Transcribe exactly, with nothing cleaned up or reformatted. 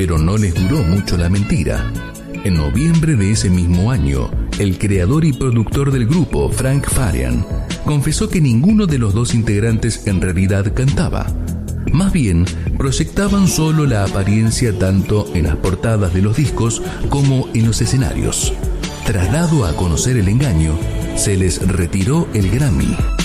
Pero no les duró mucho la mentira. En noviembre de ese mismo año, el creador y productor del grupo, Frank Farian, confesó que ninguno de los dos integrantes en realidad cantaba. Más bien, proyectaban solo la apariencia tanto en las portadas de los discos como en los escenarios. Tras dado a conocer el engaño, se les retiró el Grammy.